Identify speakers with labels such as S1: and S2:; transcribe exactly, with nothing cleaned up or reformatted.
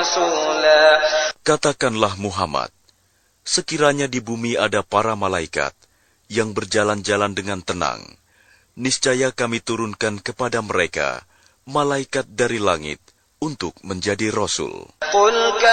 S1: رسولا.
S2: Katakanlah Muhammad, sekiranya di bumi ada para malaikat yang berjalan-jalan dengan tenang, niscaya kami turunkan kepada mereka malaikat dari langit untuk menjadi rasul.
S1: قل